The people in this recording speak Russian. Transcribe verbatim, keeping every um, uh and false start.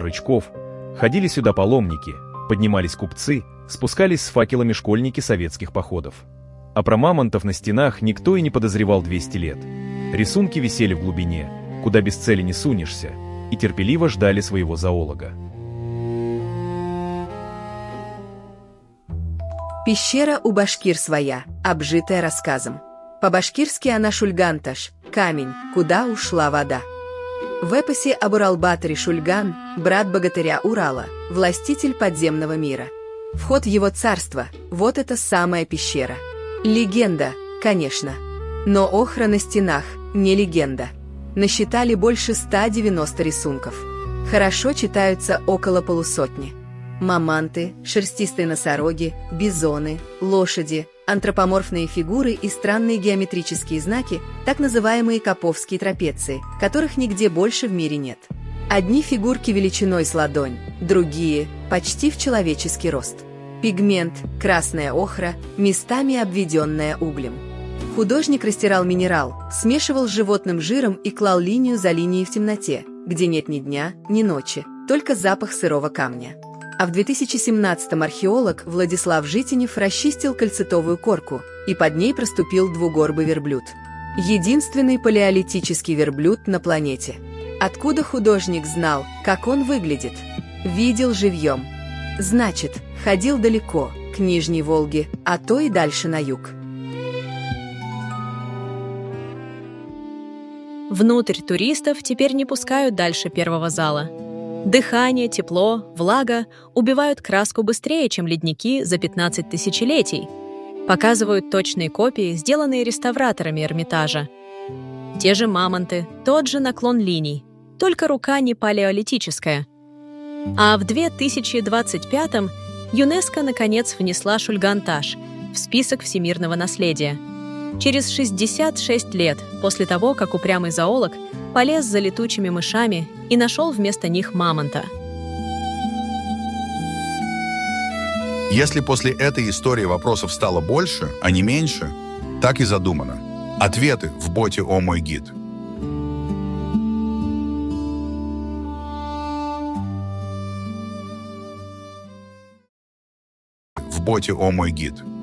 рычков, ходили сюда паломники, поднимались купцы, спускались с факелами школьники советских походов. А про мамонтов на стенах никто и не подозревал двести лет. Рисунки висели в глубине, куда без цели не сунешься, и терпеливо ждали своего зоолога. Пещера у башкир своя, обжитая рассказом. По-башкирски она Шульганташ, камень, куда ушла вода. В эпосе об Урал-баторе Шульган, брат богатыря Урала, властитель подземного мира. Вход в его царство, вот эта самая пещера. Легенда, конечно. Но охра на стенах, не легенда. Насчитали больше ста девяноста рисунков. Хорошо читаются около полусотни. Маманты, шерстистые носороги, бизоны, лошади, антропоморфные фигуры и странные геометрические знаки, так называемые коповские трапеции, которых нигде больше в мире нет. Одни фигурки величиной с ладонь, другие – почти в человеческий рост. Пигмент, красная охра, местами обведенная углем. Художник растирал минерал, смешивал с животным жиром и клал линию за линией в темноте, где нет ни дня, ни ночи, только запах сырого камня. А в две тысячи семнадцатом археолог Владислав Житинев расчистил кальцитовую корку, и под ней проступил двугорбый верблюд. Единственный палеолитический верблюд на планете. Откуда художник знал, как он выглядит? Видел живьем. Значит, ходил далеко, к Нижней Волге, а то и дальше на юг. Внутрь туристов теперь не пускают дальше первого зала. Дыхание, тепло, влага убивают краску быстрее, чем ледники за пятнадцать тысячелетий. Показывают точные копии, сделанные реставраторами Эрмитажа. Те же мамонты, тот же наклон линий, только рука не палеолитическая. А в две тысячи двадцать пятом ЮНЕСКО наконец внесла Шульганташ в список всемирного наследия. Через шестьдесят шесть лет после того, как упрямый зоолог полез за летучими мышами и нашел вместо них мамонта. Если после этой истории вопросов стало больше, а не меньше, так и задумано. Ответы в боте «О мой гид». В боте «О мой гид».